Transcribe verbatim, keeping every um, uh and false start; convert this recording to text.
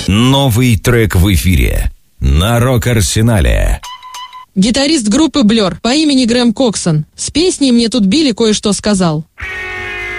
Новый трек в эфире на Рок-Арсенале. Гитарист группы Blur по имени Грэм Коксон с песней «Мне тут Билли кое-что сказал».